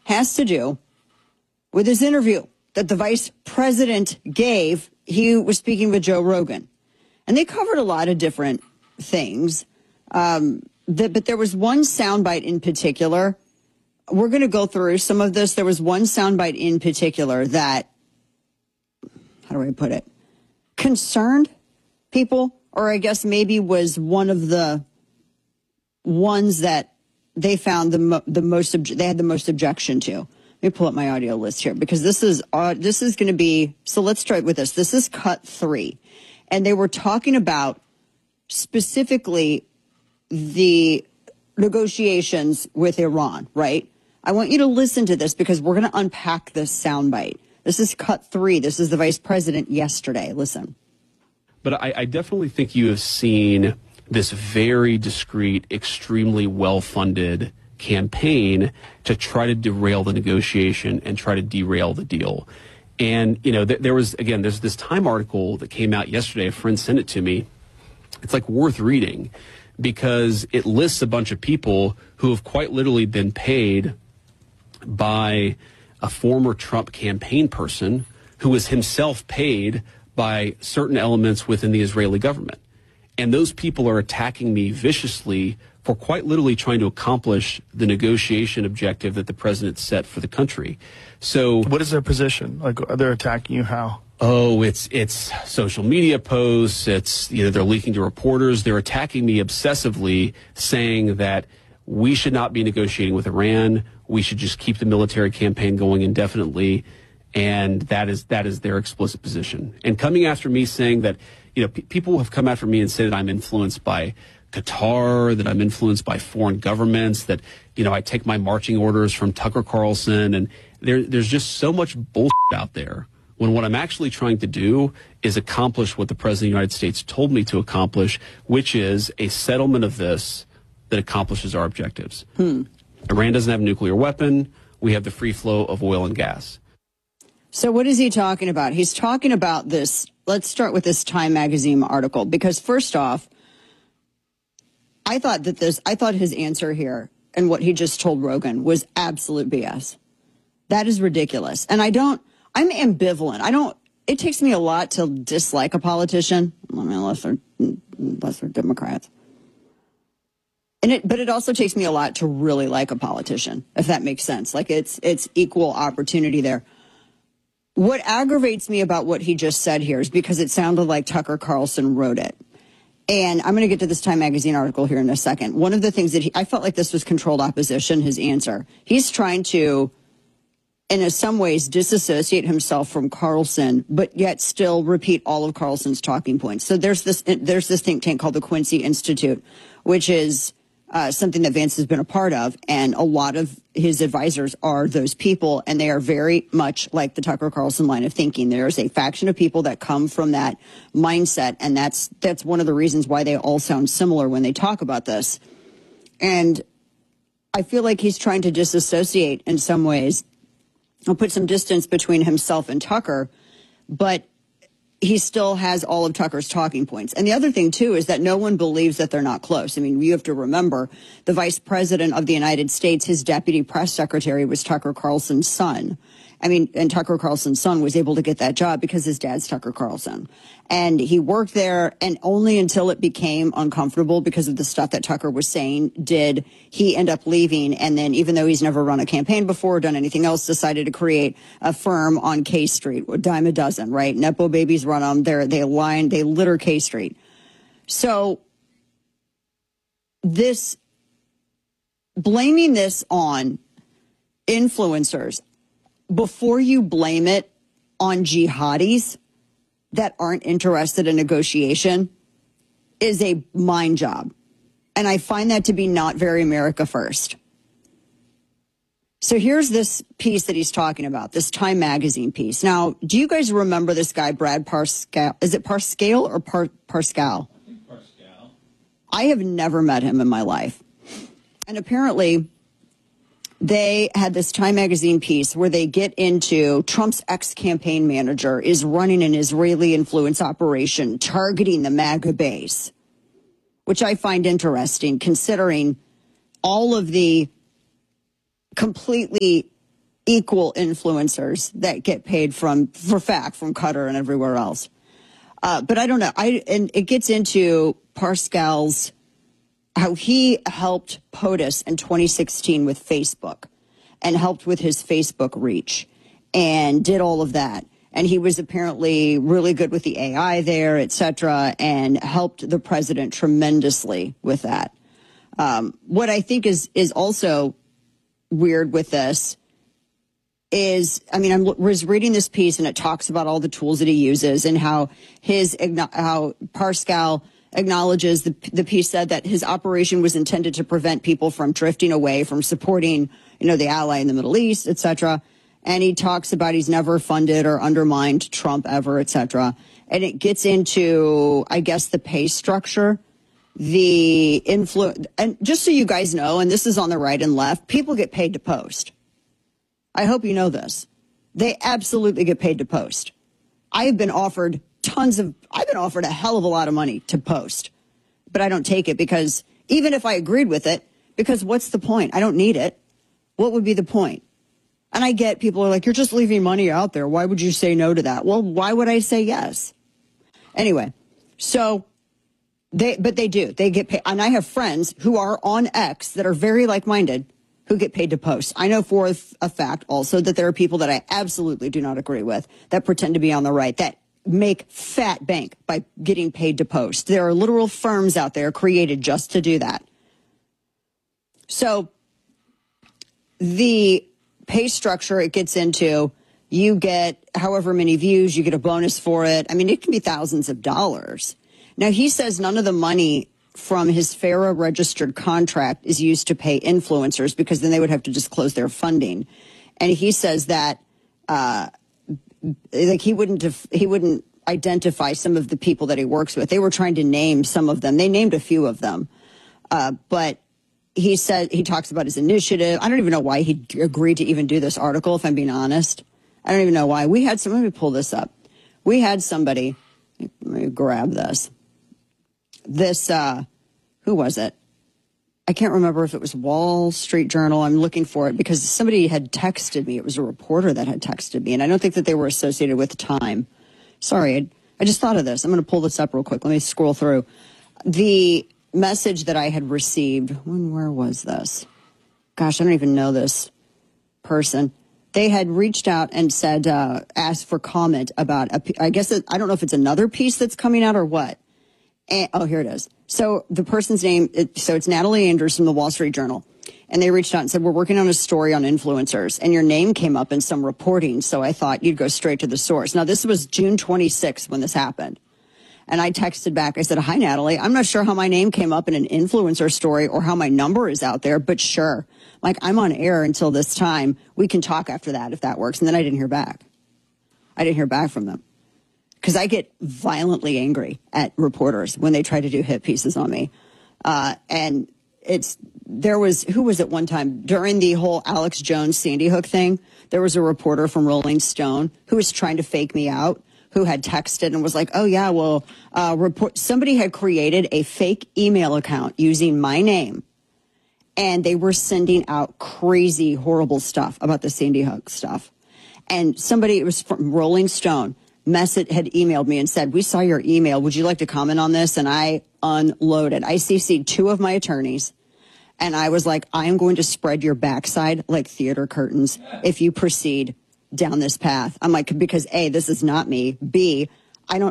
has to do with this interview that the vice president gave. He was speaking with Joe Rogan, and they covered a lot of different things. But there was one soundbite in particular. We're going to go through some of this. There was one soundbite in particular that, how do I put it, concerned people, or I guess maybe was one of the ones that they found they had the most objection to. Let me pull up my audio list here, because this is going to be, so let's start with this. This is cut 3. And they were talking about specifically the negotiations with Iran, right? I want you to listen to this because we're going to unpack this soundbite. This is cut 3. This is the vice president yesterday. Listen. But I definitely think you have seen this very discreet, extremely well-funded campaign to try to derail the negotiation and try to derail the deal. And, you know, there's this Time article that came out yesterday. A friend sent it to me. It's like worth reading because it lists a bunch of people who have quite literally been paid by a former Trump campaign person who was himself paid by certain elements within the Israeli government. And those people are attacking me viciously for quite literally trying to accomplish the negotiation objective that the president set for the country. So what is their position? Like, are they attacking you how? Oh, it's social media posts. It's, you know, they're leaking to reporters. They're attacking me obsessively, saying that we should not be negotiating with Iran. We should just keep the military campaign going indefinitely. And that is their explicit position. And coming after me saying that, you know, people have come after me and said that I'm influenced by Qatar, that I'm influenced by foreign governments, that, you know, I take my marching orders from Tucker Carlson. And there's just so much bullshit out there, when what I'm actually trying to do is accomplish what the President of the United States told me to accomplish, which is a settlement of this that accomplishes our objectives. Iran doesn't have a nuclear weapon. We have the free flow of oil and gas. So what is he talking about? He's talking about this. Let's start with this Time magazine article, because first off, I thought his answer here and what he just told Rogan was absolute BS. That is ridiculous. And I'm ambivalent. It takes me a lot to dislike a politician, unless they're Democrats. But it also takes me a lot to really like a politician, if that makes sense. Like it's equal opportunity there. What aggravates me about what he just said here is because it sounded like Tucker Carlson wrote it. And I'm going to get to this Time magazine article here in a second. One of the things that I felt like this was controlled opposition, his answer. He's trying to, in some ways, disassociate himself from Carlson, but yet still repeat all of Carlson's talking points. So there's this think tank called the Quincy Institute, which is something that Vance has been a part of, and a lot of his advisors are those people, and they are very much like the Tucker Carlson line of thinking. There's a faction of people that come from that mindset, and that's one of the reasons why they all sound similar when they talk about this. And I feel like he's trying to disassociate in some ways. I'll put some distance between himself and Tucker, but he still has all of Tucker's talking points. And the other thing, too, is that no one believes that they're not close. I mean, you have to remember the vice president of the United States, his deputy press secretary was Tucker Carlson's son. I mean, and Tucker Carlson's son was able to get that job because his dad's Tucker Carlson. And he worked there, and only until it became uncomfortable because of the stuff that Tucker was saying did he end up leaving. And then, even though he's never run a campaign before or done anything else, decided to create a firm on K Street, a dime a dozen, right? Nepo babies run them. They litter K Street. So blaming this on influencers before you blame it on jihadis that aren't interested in negotiation is a mind job. And I find that to be not very America first. So here's this piece that he's talking about, this Time magazine piece. Now, do you guys remember this guy, Brad Parscale? Is it Parscale or Parscale? I think Parscale. I have never met him in my life. And apparently they had this Time magazine piece where they get into Trump's ex-campaign manager is running an Israeli influence operation targeting the MAGA base, which I find interesting considering all of the completely equal influencers that get paid for Qatar and everywhere else. But I don't know. And it gets into Parscale's, how he helped POTUS in 2016 with Facebook and helped with his Facebook reach and did all of that. And he was apparently really good with the AI there, et cetera, and helped the president tremendously with that. What I think is also weird with this is, I mean, I was reading this piece and it talks about all the tools that he uses and how how Parscale acknowledges, the piece said that his operation was intended to prevent people from drifting away from supporting, the ally in the Middle East, et cetera. And he talks about he's never funded or undermined Trump ever, et cetera. And it gets into, I guess, the pay structure, the influence. And just so you guys know, and this is on the right and left, people get paid to post. I hope you know this. They absolutely get paid to post. I've been offered a hell of a lot of money to post, but I don't take it because even if I agreed with it, because what's the point? I don't need it. What would be the point? And I get people are like, you're just leaving money out there. Why would you say no to that? Well, why would I say yes? Anyway, so they do. They get paid. And I have friends who are on X that are very like-minded who get paid to post. I know for a fact also that there are people that I absolutely do not agree with that pretend to be on the right that make fat bank by getting paid to post. There are literal firms out there created just to do that. So the pay structure it gets into, you get however many views, you get a bonus for it. I mean, it can be thousands of dollars. Now, he says none of the money from his FARA registered contract is used to pay influencers because then they would have to disclose their funding. And he says that he wouldn't identify some of the people that he works with. They were trying to name some of them. They named a few of them. But he said he talks about his initiative. I don't even know why he agreed to even do this article, if I'm being honest. I don't even know why. Let me pull this up. We had somebody, let me grab this. Who was it? I can't remember if it was Wall Street Journal. I'm looking for it because somebody had texted me. It was a reporter that had texted me, and I don't think that they were associated with Time. Sorry, I just thought of this. I'm going to pull this up real quick. Let me scroll through. The message that I had received, where was this? Gosh, I don't even know this person. They had reached out and said, asked for comment about, I don't know if it's another piece that's coming out or what. And, here it is. So the person's name, it's Natalie Andrews from the Wall Street Journal. And they reached out and said, we're working on a story on influencers. And your name came up in some reporting, so I thought you'd go straight to the source. Now, this was June 26th when this happened. And I texted back. I said, hi, Natalie. I'm not sure how my name came up in an influencer story or how my number is out there, but sure. Like, I'm on air until this time. We can talk after that if that works. And then I didn't hear back. I didn't hear back from them. Because I get violently angry at reporters when they try to do hit pieces on me. And who was it one time during the whole Alex Jones Sandy Hook thing? There was a reporter from Rolling Stone who was trying to fake me out, who had texted and was like, oh yeah, well, somebody had created a fake email account using my name. And they were sending out crazy, horrible stuff about the Sandy Hook stuff. And it was from Rolling Stone, had emailed me and said, we saw your email. Would you like to comment on this? And I unloaded. I CC'd two of my attorneys. And I was like, I am going to spread your backside like theater curtains if you proceed down this path. I'm like, because A, this is not me. B, it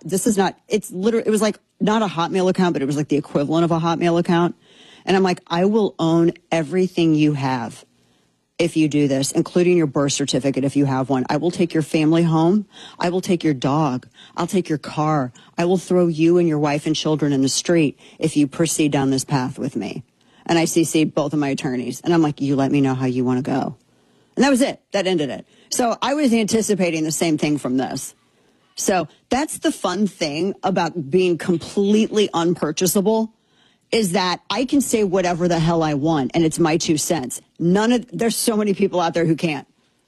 was like not a Hotmail account, but it was like the equivalent of a Hotmail account. And I'm like, I will own everything you have if you do this, including your birth certificate if you have one. I will take your family home. I will take your dog. I'll take your car. I will throw you and your wife and children in the street if you proceed down this path with me. And I CC'd both of my attorneys. And I'm like, you let me know how you want to go. And that was it. That ended it. So I was anticipating the same thing from this. So that's the fun thing about being completely unpurchasable, is that I can say whatever the hell I want, and it's my 2 cents. There's so many people out there who can't.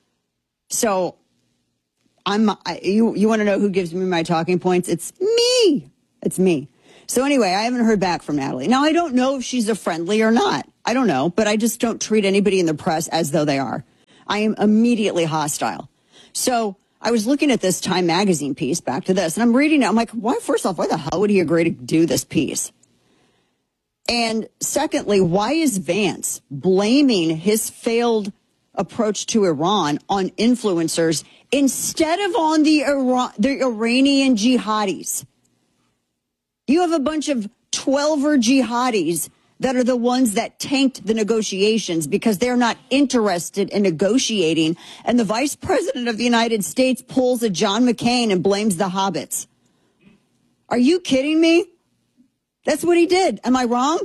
So you want to know who gives me my talking points? It's me. It's me. So anyway, I haven't heard back from Natalie. Now, I don't know if she's a friendly or not. I don't know, but I just don't treat anybody in the press as though they are. I am immediately hostile. So I was looking at this Time magazine piece, back to this, and I'm reading it. I'm like, why the hell would he agree to do this piece? And secondly, why is Vance blaming his failed approach to Iran on influencers instead of on the Iranian jihadis? You have a bunch of 12er jihadis that are the ones that tanked the negotiations because they're not interested in negotiating. And the vice president of the United States pulls a John McCain and blames the hobbits. Are you kidding me? That's what he did. Am I wrong?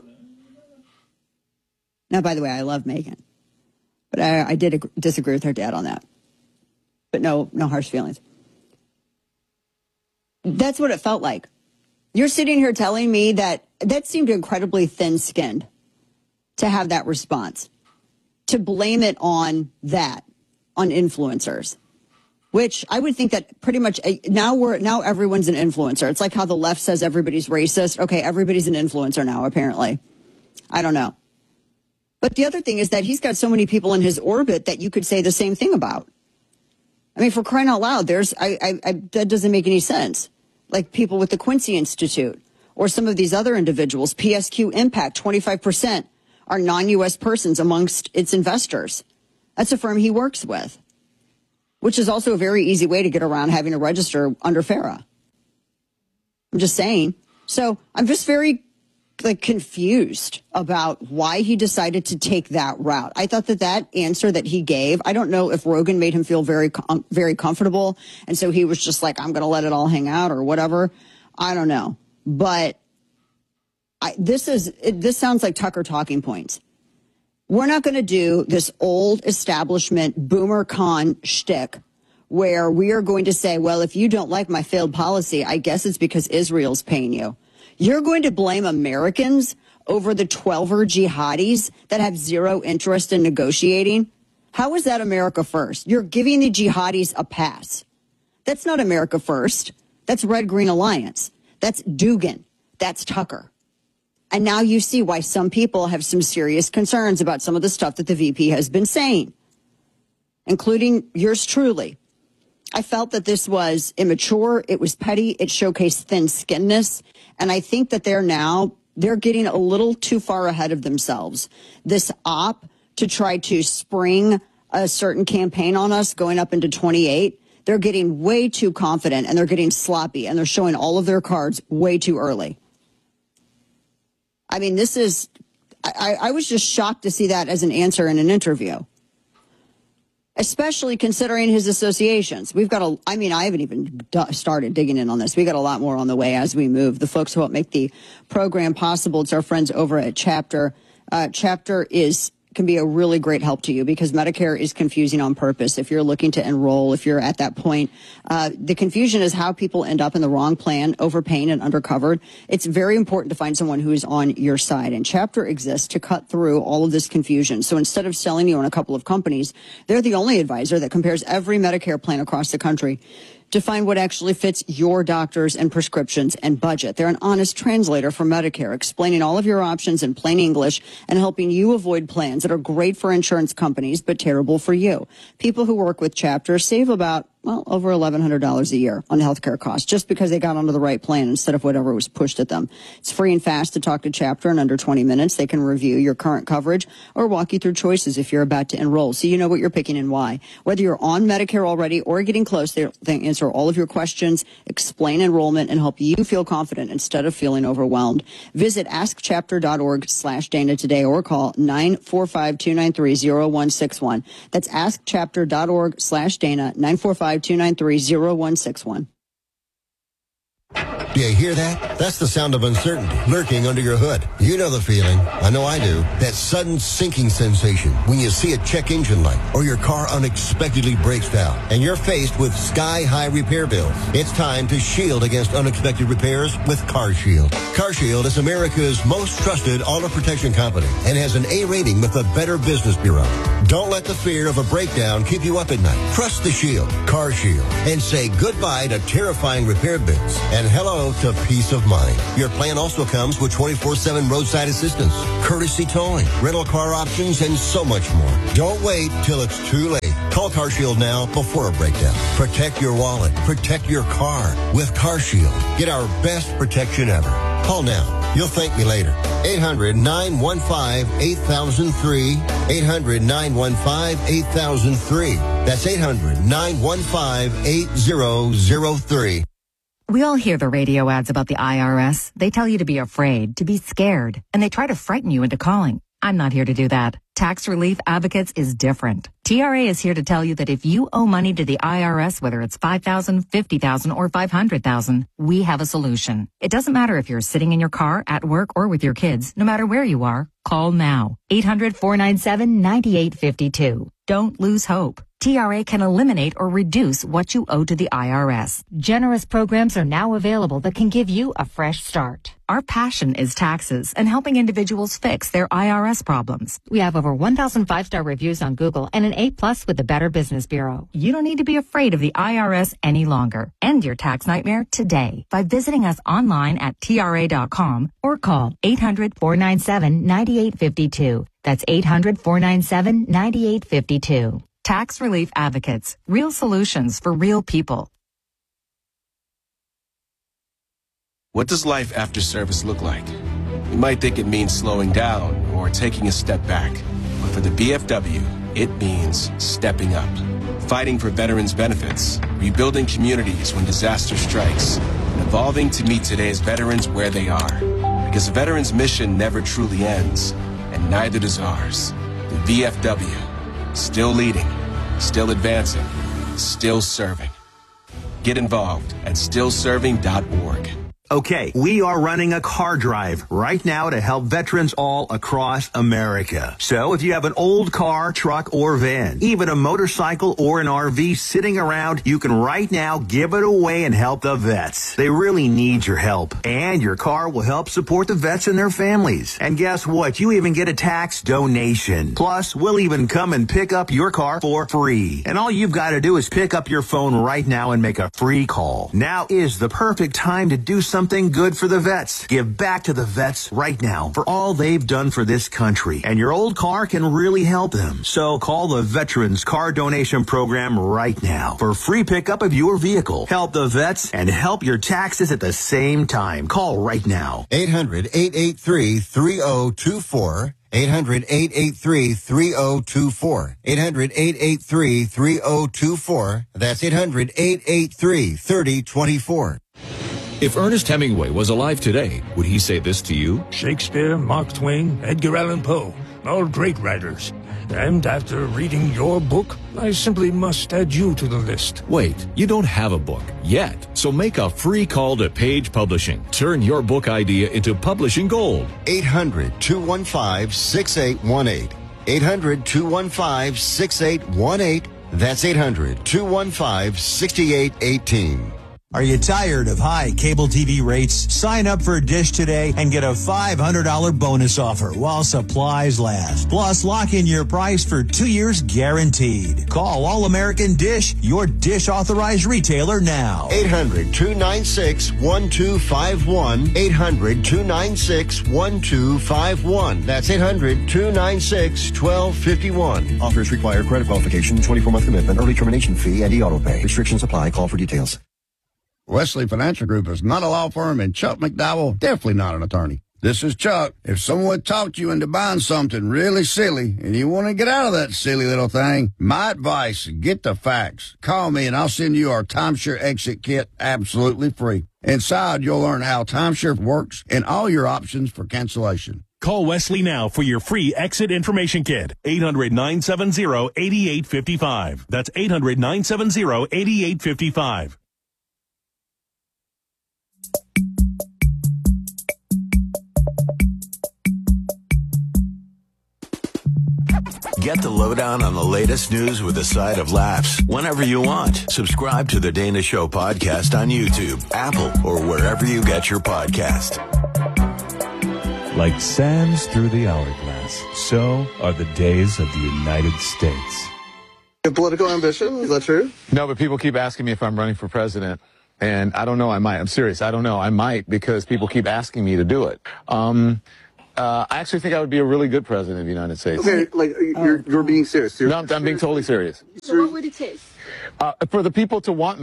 Now, by the way, I love Meghan, but I did disagree with her dad on that. But no harsh feelings. That's what it felt like. You're sitting here telling me that seemed incredibly thin-skinned to have that response, to blame it on influencers, which I would think that pretty much now everyone's an influencer. It's like how the left says everybody's racist. Okay, everybody's an influencer now, apparently. I don't know. But the other thing is that he's got so many people in his orbit that you could say the same thing about. I mean, for crying out loud, that doesn't make any sense. Like people with the Quincy Institute or some of these other individuals, PSQ Impact, 25% are non-U.S. persons amongst its investors. That's a firm he works with, which is also a very easy way to get around having to register under FARA. I'm just saying. So I'm just very confused about why he decided to take that route. I thought that answer that he gave, I don't know if Rogan made him feel very, very comfortable. And so he was just like, I'm going to let it all hang out or whatever. I don't know. But this sounds like Tucker talking points. We're not going to do this old establishment boomer con shtick where we are going to say, well, if you don't like my failed policy, I guess it's because Israel's paying you. You're going to blame Americans over the 12er jihadis that have zero interest in negotiating? How is that America first? You're giving the jihadis a pass. That's not America first. That's Red Green Alliance. That's Dugin. That's Tucker. And now you see why some people have some serious concerns about some of the stuff that the VP has been saying, including yours truly. I felt that this was immature. It was petty. It showcased thin-skinnedness. And I think that they're getting a little too far ahead of themselves. This op to try to spring a certain campaign on us going up into 28, they're getting way too confident and they're getting sloppy and they're showing all of their cards way too early. I mean, I was just shocked to see that as an answer in an interview, especially considering his associations. I haven't even started digging in on this. We got a lot more on the way as we move. The folks who help make the program possible, it's our friends over at Chapter. Chapter can be a really great help to you because Medicare is confusing on purpose. If you're looking to enroll, if you're at that point, the confusion is how people end up in the wrong plan, overpaying and undercovered. It's very important to find someone who is on your side. And Chapter exists to cut through all of this confusion. So instead of selling you on a couple of companies, they're the only advisor that compares every Medicare plan across the country to find what actually fits your doctors and prescriptions and budget. They're an honest translator for Medicare, explaining all of your options in plain English and helping you avoid plans that are great for insurance companies but terrible for you. People who work with Chapter save about over $1,100 a year on healthcare costs just because they got onto the right plan instead of whatever was pushed at them. It's free and fast to talk to Chapter in under 20 minutes. They can review your current coverage or walk you through choices if you're about to enroll so you know what you're picking and why. Whether you're on Medicare already or getting close, they answer all of your questions, explain enrollment, and help you feel confident instead of feeling overwhelmed. Visit askchapter.org/Dana today or call 945-293-0161. That's askchapter.org/Dana, 945-293-0161. Do you hear that? That's the sound of uncertainty lurking under your hood. You know the feeling. I know I do. That sudden sinking sensation when you see a check engine light or your car unexpectedly breaks down and you're faced with sky-high repair bills. It's time to shield against unexpected repairs with CarShield. CarShield is America's most trusted auto protection company and has an A rating with the Better Business Bureau. Don't let the fear of a breakdown keep you up at night. Trust the Shield, CarShield, and say goodbye to terrifying repair bills and hello to peace of mind. Your plan also comes with 24/7 roadside assistance, courtesy towing, rental car options, and so much more. Don't wait till it's too late. Call CarShield now before a breakdown. Protect your wallet. Protect your car with CarShield. Get our best protection ever. Call now. You'll thank me later. 800-915-8003. 800-915-8003. That's 800-915-8003. We all hear the radio ads about the IRS. They tell you to be afraid, to be scared, and they try to frighten you into calling. I'm not here to do that. Tax Relief Advocates is different. TRA is here to tell you that if you owe money to the IRS, whether it's $5,000, $50,000, or $500,000, we have a solution. It doesn't matter if you're sitting in your car, at work, or with your kids. No matter where you are, call now. 800-497-9852. Don't lose hope. TRA can eliminate or reduce what you owe to the IRS. Generous programs are now available that can give you a fresh start. Our passion is taxes and helping individuals fix their IRS problems. We have over 1,000 5-star reviews on Google and an A+ with the Better Business Bureau. You don't need to be afraid of the IRS any longer. End your tax nightmare today by visiting us online at TRA.com or call 800-497-9852. That's 800-497-9852. Tax Relief Advocates. Real solutions for real people. What does life after service look like? You might think it means slowing down or taking a step back. But for the VFW, it means stepping up. Fighting for veterans' benefits, rebuilding communities when disaster strikes, and evolving to meet today's veterans where they are. Because a veteran's mission never truly ends, and neither does ours. The VFW. Still leading, still advancing, still serving. Get involved at stillserving.org. Okay, we are running a car drive right now to help veterans all across America. So if you have an old car, truck, or van, even a motorcycle or an RV sitting around, you can right now give it away and help the vets. They really need your help. And your car will help support the vets and their families. And guess what? You even get a tax donation. Plus, we'll even come and pick up your car for free. And all you've got to do is pick up your phone right now and make a free call. Now is the perfect time to do something good for the vets. Give back to the vets right now for all they've done for this country. And your old car can really help them. So call the Veterans Car Donation Program right now for free pickup of your vehicle. Help the vets and help your taxes at the same time. Call right now. 800-883-3024. 800-883-3024. 800-883-3024. That's 800-883-3024. If Ernest Hemingway was alive today, would he say this to you? Shakespeare, Mark Twain, Edgar Allan Poe, all great writers. And after reading your book, I simply must add you to the list. Wait, you don't have a book yet. So make a free call to Page Publishing. Turn your book idea into publishing gold. 800-215-6818. 800-215-6818. That's 800-215-6818. Are you tired of high cable TV rates? Sign up for Dish today and get a $500 bonus offer while supplies last. Plus, lock in your price for 2 years guaranteed. Call All American Dish, your Dish authorized retailer now. 800-296-1251. 800-296-1251. That's 800-296-1251. Offers require credit qualification, 24-month commitment, early termination fee, and e-auto pay. Restrictions apply. Call for details. Wesley Financial Group is not a law firm, and Chuck McDowell definitely not an attorney. This is Chuck. If someone talked you into buying something really silly and you want to get out of that silly little thing, my advice, get the facts. Call me and I'll send you our timeshare exit kit absolutely free. Inside, you'll learn how timeshare works and all your options for cancellation. Call Wesley now for your free exit information kit. 800-970-8855. That's 800-970-8855. Get the lowdown on the latest news with a side of laughs whenever you want. Subscribe to the Dana Show podcast on YouTube, Apple, or wherever you get your podcast. Like sands through the hourglass, so are the days of the United States. Your political ambition, is that true? No, but people keep asking me if I'm running for president. And I don't know, I might. I'm serious. I don't know. I might because people keep asking me to do it. I actually think I would be a really good president of the United States. Okay, like you're being serious. No, I'm being totally serious. So what would it take? For the people to want me.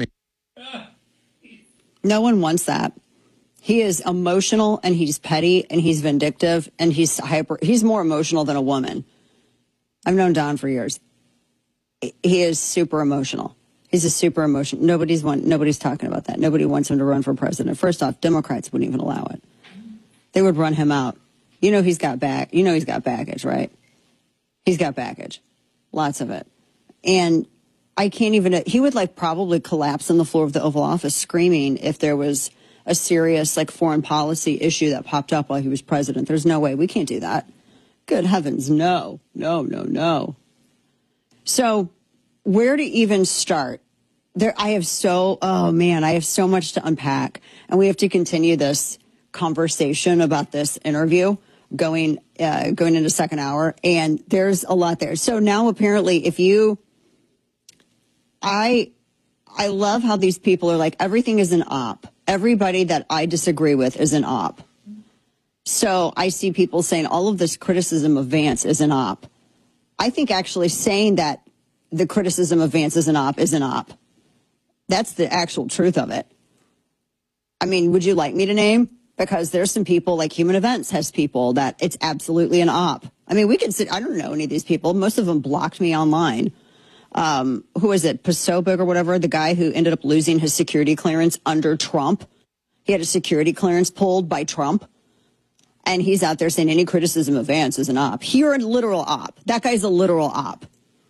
No one wants that. He is emotional and he's petty and he's vindictive and he's more emotional than a woman. I've known Don for years. He is super emotional. He's a super emotional. Nobody's talking about that. Nobody wants him to run for president. First off, Democrats wouldn't even allow it. They would run him out. He's got baggage, right? He's got baggage. Lots of it. And I can't even, he would probably collapse on the floor of the Oval Office screaming if there was a serious foreign policy issue that popped up while he was president. There's no way. We can't do that. Good heavens, no. So where to even start? I have so much to unpack. And we have to continue this conversation about this interview going into second hour. And there's a lot there. So now apparently I love how these people are everything is an op. Everybody that I disagree with is an op. So I see people saying all of this criticism of Vance is an op. I think actually saying that the criticism of Vance is an op is an op. That's the actual truth of it. I mean, would you like me to name? Because there's some people Human Events has people that it's absolutely an op. I mean, I don't know any of these people. Most of them blocked me online. Who is it? Posobiec or whatever, the guy who ended up losing his security clearance under Trump. He had a security clearance pulled by Trump. And he's out there saying any criticism of Vance is an op. You're a literal op. That guy's a literal op.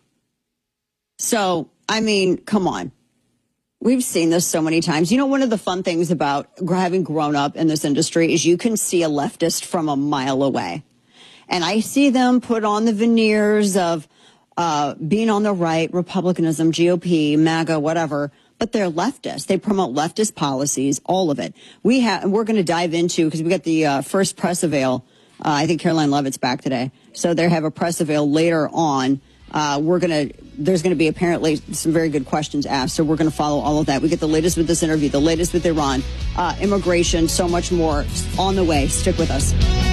So, I mean, come on. We've seen this so many times. One of the fun things about having grown up in this industry is you can see a leftist from a mile away. And I see them put on the veneers of being on the right, Republicanism, GOP, MAGA, whatever, but they're leftist. They promote leftist policies, all of it. We're going to dive into, because we got the first press avail. I think Caroline Leavitt's back today. So they have a press avail later on. There's going to be apparently some very good questions asked. So we're going to follow all of that. We get the latest with this interview, the latest with Iran, immigration, so much more on the way. Stick with us.